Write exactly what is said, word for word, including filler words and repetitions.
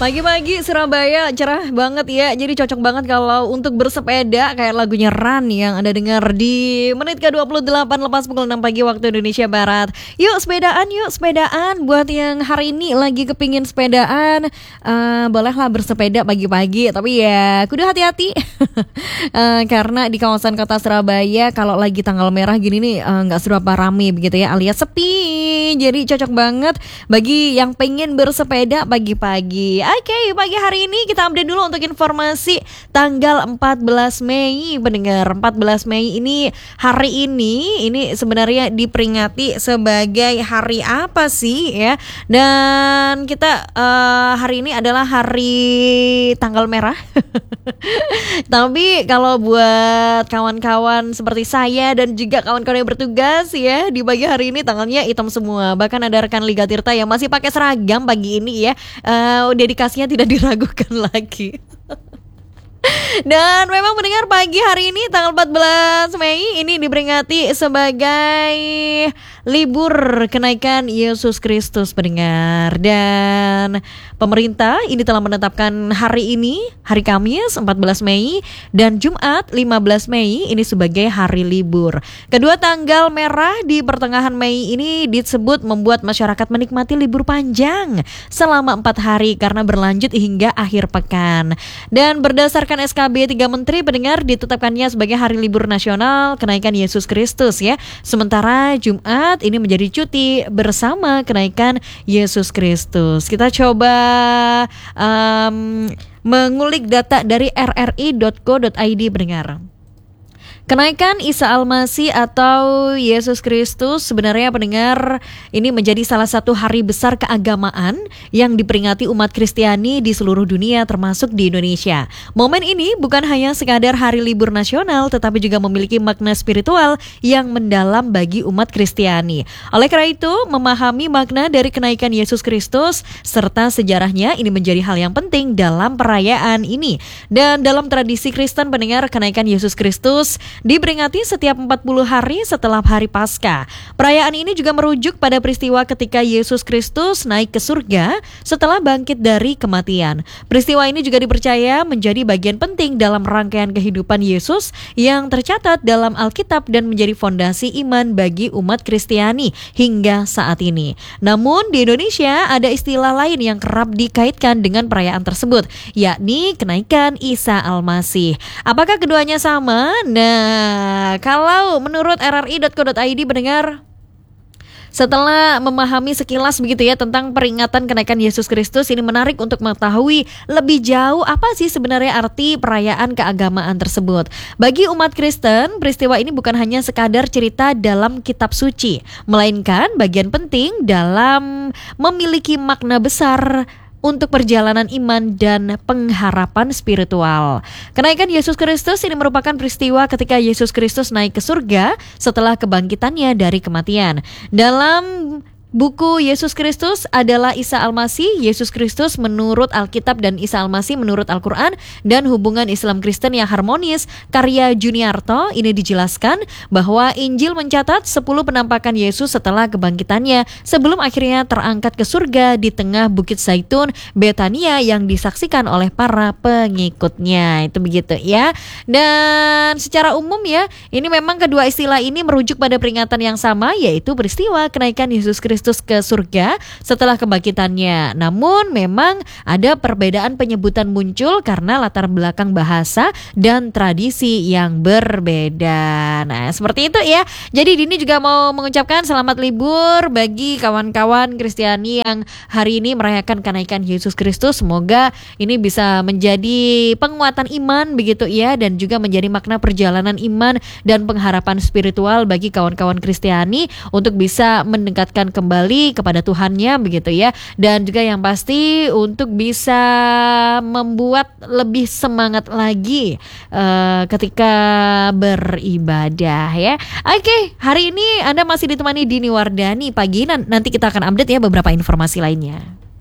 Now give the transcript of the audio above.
Pagi-pagi Surabaya cerah banget ya. Jadi cocok banget kalau untuk bersepeda kayak lagunya Run yang Anda dengar di menit ke dua puluh delapan lepas pukul enam pagi waktu Indonesia Barat. Yuk sepedaan, yuk sepedaan. Buat yang hari ini lagi kepingin sepedaan, uh, bolehlah bersepeda pagi-pagi. Tapi ya kudu hati-hati. uh, Karena di kawasan kota Surabaya kalau lagi tanggal merah gini nih uh, gak seberapa rame begitu ya, alias sepi. Jadi cocok banget bagi yang pengen bersepeda pagi-pagi. Oke, okay, pagi hari ini kita update dulu untuk informasi tanggal empat belas Mei. Pendengar, empat belas Mei ini, hari ini ini sebenarnya diperingati sebagai hari apa sih ya? Dan kita uh, hari ini adalah hari tanggal merah. Tapi kalau buat kawan-kawan seperti saya dan juga kawan-kawan yang bertugas ya, di pagi hari ini tanggalnya hitam semua. Bahkan ada rekan Liga Tirta yang masih pakai seragam pagi ini ya. Uh, dedikasinya tidak diragukan lagi. Dan memang mendengar pagi hari ini tanggal empat belas Mei ini diperingati sebagai libur kenaikan Yesus Kristus, pendengar. Dan pemerintah ini telah menetapkan hari ini, hari Kamis empat belas Mei dan Jumat lima belas Mei ini sebagai hari libur. Kedua tanggal merah di pertengahan Mei ini disebut membuat masyarakat menikmati libur panjang selama empat hari karena berlanjut hingga akhir pekan. Dan berdasarkan S K B tiga Menteri, pendengar, ditetapkannya sebagai hari libur nasional kenaikan Yesus Kristus ya. Sementara Jumat ini menjadi cuti bersama kenaikan Yesus Kristus. Kita coba um, mengulik data dari r r i dot co dot i d, pendengar. Kenaikan Isa Al-Masih atau Yesus Kristus sebenarnya, pendengar, ini menjadi salah satu hari besar keagamaan yang diperingati umat Kristiani di seluruh dunia termasuk di Indonesia. Momen ini bukan hanya sekadar hari libur nasional tetapi juga memiliki makna spiritual yang mendalam bagi umat Kristiani. Oleh karena itu, memahami makna dari kenaikan Yesus Kristus serta sejarahnya ini menjadi hal yang penting dalam perayaan ini. Dan dalam tradisi Kristen, pendengar, kenaikan Yesus Kristus diperingati setiap empat puluh hari setelah hari Paskah. Perayaan ini juga merujuk pada peristiwa ketika Yesus Kristus naik ke surga setelah bangkit dari kematian. Peristiwa ini juga dipercaya menjadi bagian penting dalam rangkaian kehidupan Yesus yang tercatat dalam Alkitab dan menjadi fondasi iman bagi umat Kristiani hingga saat ini. Namun di Indonesia ada istilah lain yang kerap dikaitkan dengan perayaan tersebut, yakni kenaikan Isa Al-Masih. Apakah keduanya sama? Nah, Nah, kalau menurut r r i dot co dot i d, pendengar, setelah memahami sekilas begitu ya tentang peringatan kenaikan Yesus Kristus, ini menarik untuk mengetahui lebih jauh apa sih sebenarnya arti perayaan keagamaan tersebut. Bagi umat Kristen, peristiwa ini bukan hanya sekadar cerita dalam kitab suci, melainkan bagian penting dalam memiliki makna besar untuk perjalanan iman dan pengharapan spiritual. Kenaikan Yesus Kristus ini merupakan peristiwa ketika Yesus Kristus naik ke surga setelah kebangkitannya dari kematian. Dalam buku Yesus Kristus adalah Isa Al-Masih, Yesus Kristus menurut Alkitab dan Isa Al-Masih menurut Al-Quran, dan hubungan Islam Kristen yang harmonis, karya Juniarto. Ini dijelaskan bahwa Injil mencatat sepuluh penampakan Yesus setelah kebangkitannya sebelum akhirnya terangkat ke surga di tengah Bukit Zaitun, Betania, yang disaksikan oleh para pengikutnya. Itu begitu ya. Dan secara umum ya, ini memang kedua istilah ini merujuk pada peringatan yang sama, yaitu peristiwa kenaikan Yesus Kristus ke surga setelah kebangkitannya. Namun memang ada perbedaan penyebutan muncul karena latar belakang bahasa dan tradisi yang berbeda. Nah, seperti itu ya. Jadi Dini juga mau mengucapkan selamat libur bagi kawan-kawan Kristiani yang hari ini merayakan kenaikan Yesus Kristus. Semoga ini bisa menjadi penguatan iman begitu ya, dan juga menjadi makna perjalanan iman dan pengharapan spiritual bagi kawan-kawan Kristiani untuk bisa mendekatkan kembali kembali kepada Tuhannya begitu ya, dan juga yang pasti untuk bisa membuat lebih semangat lagi uh, ketika beribadah ya. Oke, hari ini Anda masih ditemani Dini Wardani pagi. Nanti kita akan update ya beberapa informasi lainnya.